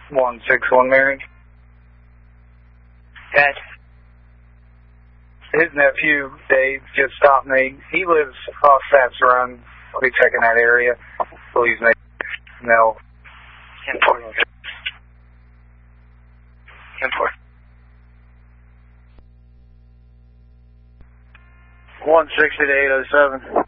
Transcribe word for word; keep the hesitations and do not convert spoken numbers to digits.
one six one Mary. Good. His nephew, Dave, just stopped me. He lives off Saps Run. I'll be checking that area. Please make no. ten four. ten four. one sixty to eight oh seven.